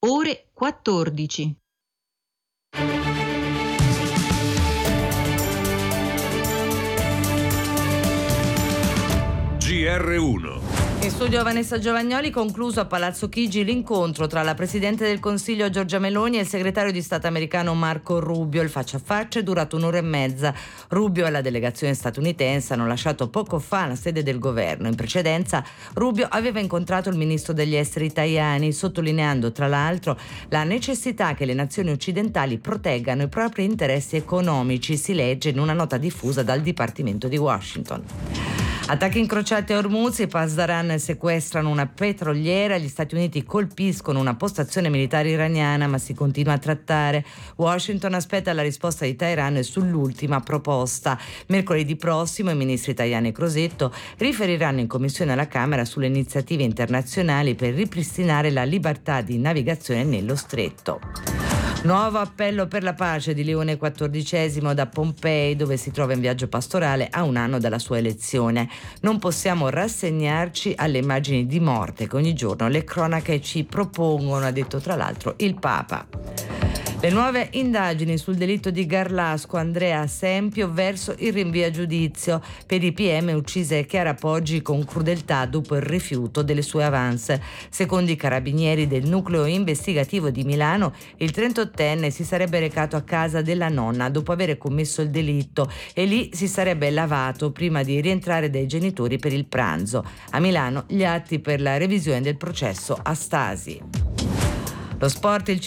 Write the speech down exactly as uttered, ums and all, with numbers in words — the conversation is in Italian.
ore quattordici. G R uno. In studio Vanessa Giovagnoli. Concluso a Palazzo Chigi l'incontro tra la Presidente del Consiglio Giorgia Meloni e il segretario di Stato americano Marco Rubio. Il faccia a faccia è durato un'ora e mezza. Rubio e la delegazione statunitense hanno lasciato poco fa la sede del governo. In precedenza Rubio aveva incontrato il ministro degli esteri Tajani, sottolineando tra l'altro la necessità che le nazioni occidentali proteggano i propri interessi economici, si legge in una nota diffusa dal Dipartimento di Washington. Attacchi incrociati a Hormuz, i Pasdaran sequestrano una petroliera, gli Stati Uniti colpiscono una postazione militare iraniana, ma si continua a trattare. Washington aspetta la risposta di Teheran sull'ultima proposta. Mercoledì prossimo i ministri Tajani e Crosetto riferiranno in commissione alla Camera sulle iniziative internazionali per ripristinare la libertà di navigazione nello stretto. Nuovo appello per la pace di Leone quattordicesimo da Pompei, dove si trova in viaggio pastorale a un anno dalla sua elezione. Non possiamo rassegnarci alle immagini di morte che ogni giorno le cronache ci propongono, ha detto tra l'altro il Papa. Le nuove indagini sul delitto di Garlasco Andrea Sempio verso il rinvio a giudizio per i P M uccise Chiara Poggi con crudeltà dopo il rifiuto delle sue avance. Secondo i carabinieri del nucleo investigativo di Milano, il trentottenne si sarebbe recato a casa della nonna dopo aver commesso il delitto e lì si sarebbe lavato prima di rientrare dai genitori per il pranzo. A Milano gli atti per la revisione del processo a Stasi. Lo sport, il